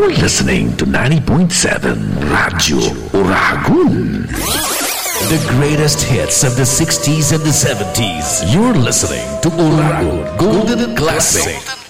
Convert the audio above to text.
You're listening to 90.7 Radyo Uragon. The greatest hits of the 60s and the 70s. You're listening to Uragon Golden Classic.